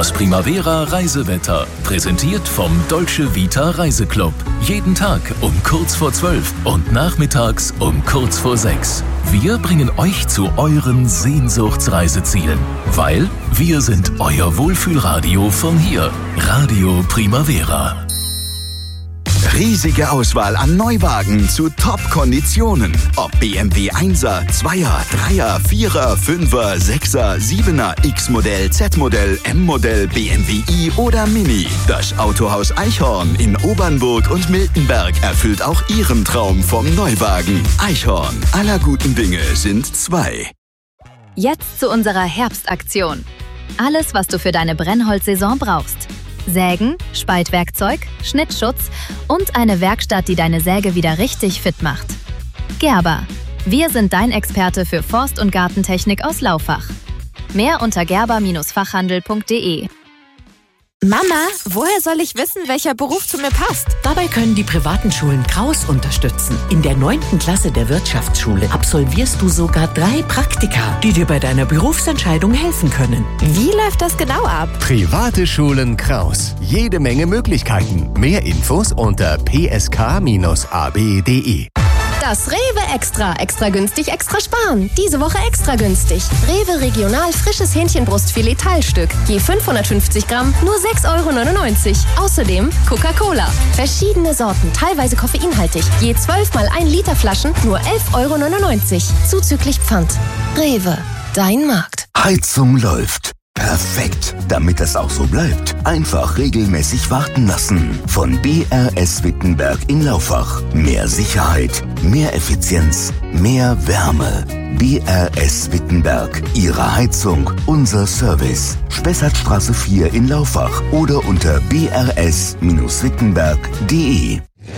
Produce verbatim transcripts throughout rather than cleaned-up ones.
Das Primavera Reisewetter, präsentiert vom Dolce Vita Reiseclub. Jeden Tag um kurz vor zwölf und nachmittags um kurz vor sechs. Wir bringen euch zu euren Sehnsuchtsreisezielen, weil wir sind euer Wohlfühlradio von hier. Radio Primavera. Riesige Auswahl an Neuwagen zu Top-Konditionen. Ob B M W Einser, Zweier, Dreier, Vierer, Fünfer, Sechser, Siebener, X-Modell, Z-Modell, M-Modell, B M W i oder Mini. Das Autohaus Eichhorn in Obernburg und Miltenberg erfüllt auch Ihren Traum vom Neuwagen. Eichhorn, aller guten Dinge sind zwei. Jetzt zu unserer Herbstaktion. Alles, was du für deine Brennholzsaison brauchst. Sägen, Spaltwerkzeug, Schnittschutz und eine Werkstatt, die deine Säge wieder richtig fit macht. Gerber. Wir sind dein Experte für Forst- und Gartentechnik aus Laufach. Mehr unter gerber Bindestrich fachhandel punkt de. Mama, woher soll ich wissen, welcher Beruf zu mir passt? Dabei können die privaten Schulen Kraus unterstützen. In der neunten Klasse der Wirtschaftsschule absolvierst du sogar drei Praktika, die dir bei deiner Berufsentscheidung helfen können. Wie läuft das genau ab? Private Schulen Kraus. Jede Menge Möglichkeiten. Mehr Infos unter p s k Bindestrich a b punkt de. Das Rewe Extra. Extra günstig, extra sparen. Diese Woche extra günstig. Rewe Regional frisches Hähnchenbrustfilet Teilstück. Je fünfhundertfünfzig Gramm, nur sechs Euro neunundneunzig. Außerdem Coca-Cola. Verschiedene Sorten, teilweise koffeinhaltig. Je zwölf mal ein Liter Flaschen, nur elf Euro neunundneunzig. Zuzüglich Pfand. Rewe. Dein Markt. Heizung läuft. Perfekt. Damit es auch so bleibt, einfach regelmäßig warten lassen. Von B R S Wittenberg in Laufach. Mehr Sicherheit, mehr Effizienz, mehr Wärme. B R S Wittenberg. Ihre Heizung, unser Service. Spessartstraße vier in Laufach oder unter b r s Bindestrich wittenberg punkt de.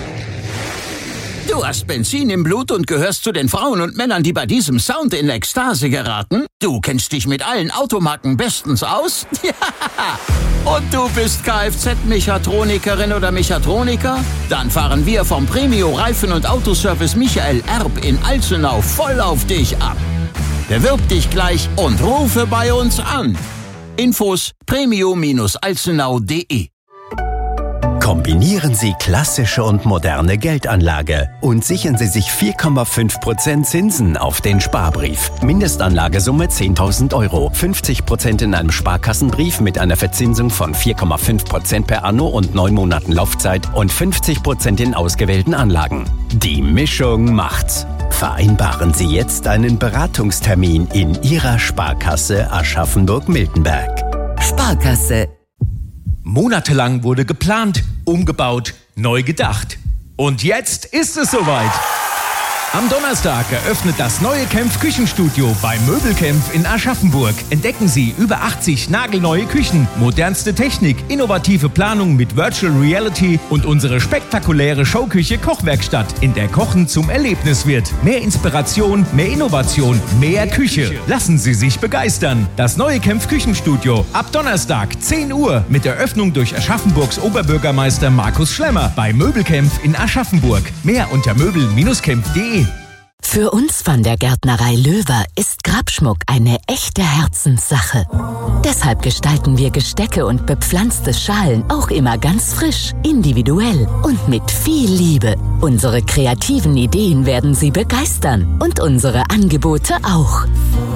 Du hast Benzin im Blut und gehörst zu den Frauen und Männern, die bei diesem Sound in Ekstase geraten? Du kennst dich mit allen Automarken bestens aus? Ja! Und du bist Kfz-Mechatronikerin oder Mechatroniker? Dann fahren wir vom Premio Reifen- und Autoservice Michael Erb in Alzenau voll auf dich ab. Bewirb dich gleich und rufe bei uns an. Infos premio Bindestrich alzenau punkt de. Kombinieren Sie klassische und moderne Geldanlage und sichern Sie sich vier Komma fünf Prozent Zinsen auf den Sparbrief. Mindestanlagesumme zehntausend Euro. fünfzig Prozent in einem Sparkassenbrief mit einer Verzinsung von vier Komma fünf Prozent per Anno und neun Monaten Laufzeit und fünfzig Prozent in ausgewählten Anlagen. Die Mischung macht's. Vereinbaren Sie jetzt einen Beratungstermin in Ihrer Sparkasse Aschaffenburg-Miltenberg. Sparkasse. Monatelang wurde geplant, umgebaut, neu gedacht. Und jetzt ist es soweit. Am Donnerstag eröffnet das neue Kempf Küchenstudio bei Möbelkempf in Aschaffenburg. Entdecken Sie über achtzig nagelneue Küchen, modernste Technik, innovative Planung mit Virtual Reality und unsere spektakuläre Showküche Kochwerkstatt, in der Kochen zum Erlebnis wird. Mehr Inspiration, mehr Innovation, mehr Küche. Lassen Sie sich begeistern. Das neue Kempf Küchenstudio ab Donnerstag zehn Uhr mit Eröffnung durch Aschaffenburgs Oberbürgermeister Markus Schlemmer bei Möbelkempf in Aschaffenburg. Mehr unter möbel Bindestrich kempf punkt de. Für uns von der Gärtnerei Löwer ist Grabschmuck eine echte Herzenssache. Deshalb gestalten wir Gestecke und bepflanzte Schalen auch immer ganz frisch, individuell und mit viel Liebe. Unsere kreativen Ideen werden Sie begeistern und unsere Angebote auch.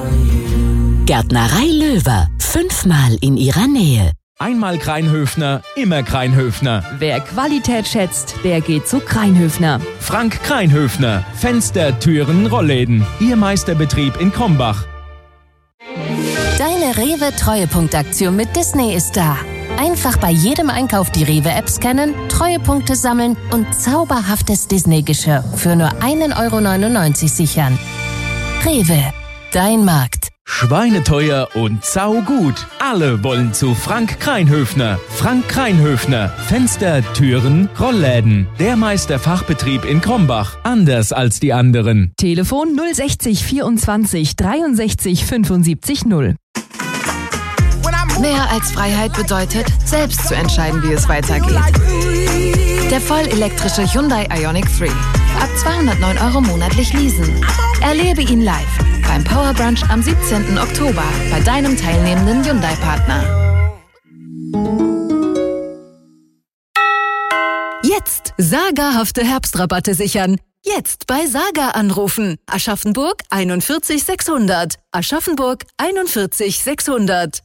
Gärtnerei Löwer, fünfmal in Ihrer Nähe. Einmal Kreinhöfner, immer Kreinhöfner. Wer Qualität schätzt, der geht zu Kreinhöfner. Frank Kreinhöfner, Fenster, Türen, Rollläden. Ihr Meisterbetrieb in Krombach. Deine Rewe-Treuepunktaktion mit Disney ist da. Einfach bei jedem Einkauf die Rewe-App scannen, Treuepunkte sammeln und zauberhaftes Disney-Geschirr für nur ein Euro neunundneunzig sichern. Rewe, dein Markt. Schweineteuer und saugut. Alle wollen zu Frank Kreinhöfner. Frank Kreinhöfner. Fenster, Türen, Rollläden. Der Meisterfachbetrieb in Krombach. Anders als die anderen. Telefon null sechzig vierundzwanzig dreiundsechzig fünfundsiebzig null. Mehr als Freiheit bedeutet, selbst zu entscheiden, wie es weitergeht. Der vollelektrische Hyundai Ioniq drei. Ab zweihundertneun Euro monatlich leasen. Erlebe ihn live beim Power Brunch am siebzehnten Oktober bei deinem teilnehmenden Hyundai-Partner. Sagerhafte Herbstrabatte sichern. Jetzt bei Saga anrufen. Aschaffenburg einundvierzig sechshundert. Aschaffenburg einundvierzig sechshundert.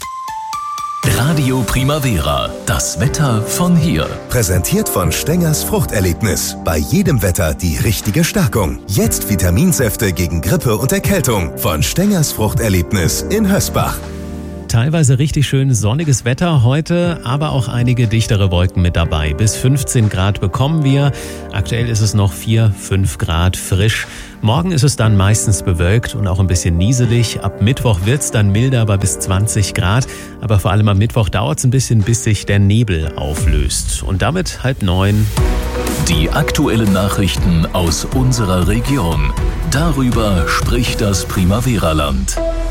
Radio Primavera, das Wetter von hier. Präsentiert von Stengers Fruchterlebnis. Bei jedem Wetter die richtige Stärkung. Jetzt Vitaminsäfte gegen Grippe und Erkältung von Stengers Fruchterlebnis in Hösbach. Teilweise richtig schön sonniges Wetter heute, aber auch einige dichtere Wolken mit dabei. Bis fünfzehn Grad bekommen wir. Aktuell ist es noch vier, fünf Grad frisch. Morgen ist es dann meistens bewölkt und auch ein bisschen nieselig. Ab Mittwoch wird es dann milder bei bis zwanzig Grad. Aber vor allem am Mittwoch dauert es ein bisschen, bis sich der Nebel auflöst. Und damit halb neun. Die aktuellen Nachrichten aus unserer Region. Darüber spricht das Primavera-Land.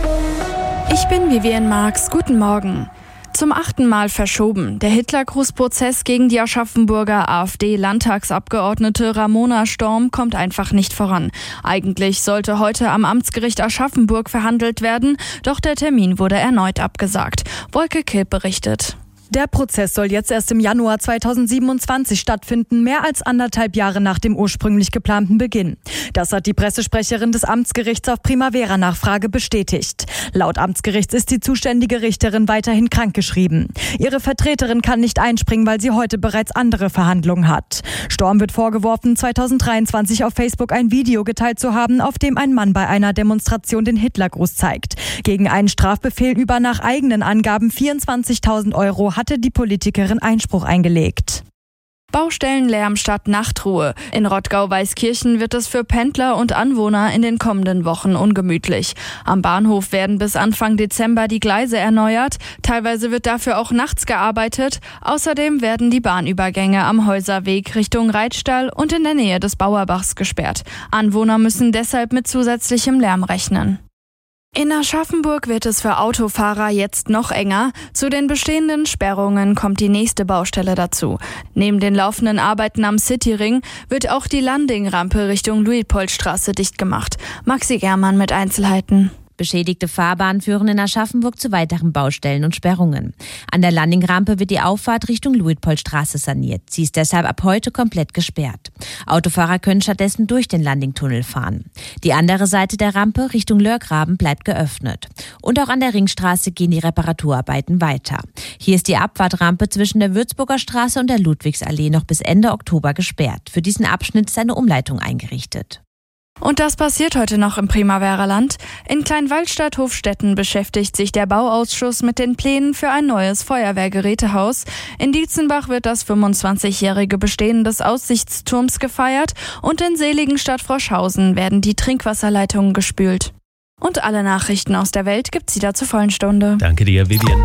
Ich bin Vivian Marx. Guten Morgen. Zum achten Mal verschoben. Der Hitlergrußprozess gegen die Aschaffenburger AfD-Landtagsabgeordnete Ramona Storm kommt einfach nicht voran. Eigentlich sollte heute am Amtsgericht Aschaffenburg verhandelt werden, doch der Termin wurde erneut abgesagt. Wolke Kilp berichtet. Der Prozess soll jetzt erst im Januar zweitausendsiebenundzwanzig stattfinden, mehr als anderthalb Jahre nach dem ursprünglich geplanten Beginn. Das hat die Pressesprecherin des Amtsgerichts auf Primavera-Nachfrage bestätigt. Laut Amtsgerichts ist die zuständige Richterin weiterhin krankgeschrieben. Ihre Vertreterin kann nicht einspringen, weil sie heute bereits andere Verhandlungen hat. Storm wird vorgeworfen, zweitausenddreiundzwanzig auf Facebook ein Video geteilt zu haben, auf dem ein Mann bei einer Demonstration den Hitlergruß zeigt. Gegen einen Strafbefehl über nach eigenen Angaben vierundzwanzigtausend Euro hatte die Politikerin Einspruch eingelegt. Baustellenlärm statt Nachtruhe. In Rottgau-Weißkirchen wird es für Pendler und Anwohner in den kommenden Wochen ungemütlich. Am Bahnhof werden bis Anfang Dezember die Gleise erneuert. Teilweise wird dafür auch nachts gearbeitet. Außerdem werden die Bahnübergänge am Häuserweg Richtung Reitstall und in der Nähe des Bauerbachs gesperrt. Anwohner müssen deshalb mit zusätzlichem Lärm rechnen. In Aschaffenburg wird es für Autofahrer jetzt noch enger. Zu den bestehenden Sperrungen kommt die nächste Baustelle dazu. Neben den laufenden Arbeiten am Cityring wird auch die Landingrampe Richtung Luitpoldstraße dicht gemacht. Maxi Germann mit Einzelheiten. Beschädigte Fahrbahnen führen in Aschaffenburg zu weiteren Baustellen und Sperrungen. An der Landingrampe wird die Auffahrt Richtung Luitpoldstraße saniert. Sie ist deshalb ab heute komplett gesperrt. Autofahrer können stattdessen durch den Landingtunnel fahren. Die andere Seite der Rampe Richtung Lörgraben bleibt geöffnet. Und auch an der Ringstraße gehen die Reparaturarbeiten weiter. Hier ist die Abfahrtrampe zwischen der Würzburger Straße und der Ludwigsallee noch bis Ende Oktober gesperrt. Für diesen Abschnitt ist eine Umleitung eingerichtet. Und das passiert heute noch im Primavera-Land. In Kleinwaldstadt-Hofstetten beschäftigt sich der Bauausschuss mit den Plänen für ein neues Feuerwehrgerätehaus. In Dietzenbach wird das fünfundzwanzigjährige Bestehen des Aussichtsturms gefeiert und in Seligenstadt Froschhausen werden die Trinkwasserleitungen gespült. Und alle Nachrichten aus der Welt gibt's wieder zur vollen Stunde. Danke dir, Vivian.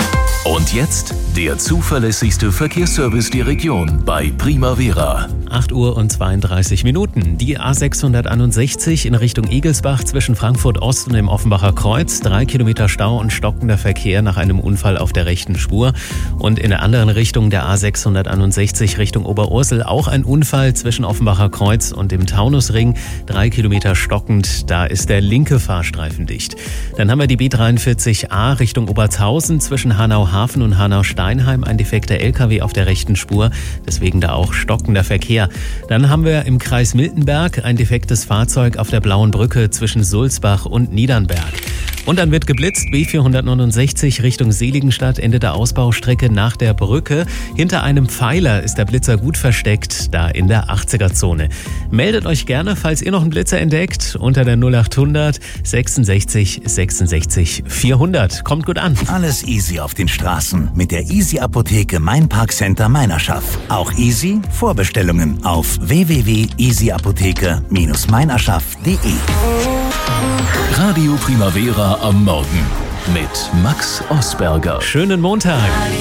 Und jetzt der zuverlässigste Verkehrsservice der Region bei Primavera. acht Uhr und zweiunddreißig Minuten. Die A sechshunderteinundsechzig in Richtung Egelsbach zwischen Frankfurt Ost und dem Offenbacher Kreuz. Drei Kilometer Stau und stockender Verkehr nach einem Unfall auf der rechten Spur. Und in der anderen Richtung der A sechshunderteinundsechzig Richtung Oberursel auch ein Unfall zwischen Offenbacher Kreuz und dem Taunusring. Drei Kilometer stockend, da ist der linke Fahrstreifen dicht. Dann haben wir die B dreiundvierzig A Richtung Obertshausen zwischen Hanau-Hafen und Hanau-Steinheim. Ein defekter L K W auf der rechten Spur, deswegen da auch stockender Verkehr. Dann haben wir im Kreis Miltenberg ein defektes Fahrzeug auf der Blauen Brücke zwischen Sulzbach und Niedernberg. Und dann wird geblitzt, B vierhundertneunundsechzig Richtung Seligenstadt, Ende der Ausbaustrecke nach der Brücke. Hinter einem Pfeiler ist der Blitzer gut versteckt, da in der achtziger-Zone. Meldet euch gerne, falls ihr noch einen Blitzer entdeckt, unter der null achthundert sechsundsechzig sechsundsechzig vierhundert. Kommt gut an. Alles easy auf den Straßen mit der Easy Apotheke Mein Park Center Meinerschaft. Auch easy Vorbestellungen auf w w w punkt easy apotheke Bindestrich meinerschaft punkt de. Radio Primavera am Morgen mit Max Osberger. Schönen Montag.